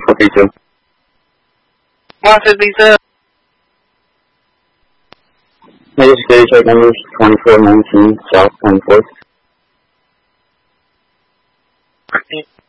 Copy 2. What's Lisa? Major security check numbers 2419 South 24th.